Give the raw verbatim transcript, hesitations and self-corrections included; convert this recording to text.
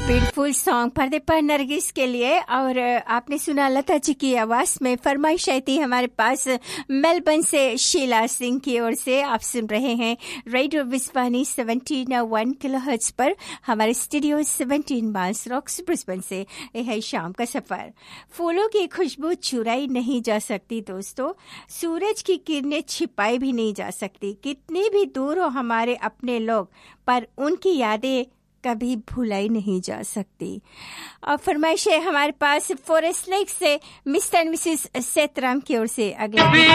Beautiful song पर्दे पर नरगिस के लिए। और आपने सुना लता जी की आवाज में। फरमाइश आई थी हमारे पास मेलबर्न से शीला सिंह की ओर से। आप सुन रहे हैं रेडियो विस्वानी सेवेंटीन वन किलोहर्ट्ज पर हमारे studio seventeen miles rocks Brisbane से। यह है शाम का सफर। फूलों की खुशबू चुराई नहीं जा सकती दोस्तों, सूरज की किरणें छिपाई भी नहीं जा सकती। कितने भी दूर हो हमारे अपने लोग, पर उनकी यादें कभी भुलाई नहीं जा सकती। और फरमाइश है हमारे पास फॉरेस्ट लेक से मिस्टर एंड मिसेस सेतराम की ओर से। अगले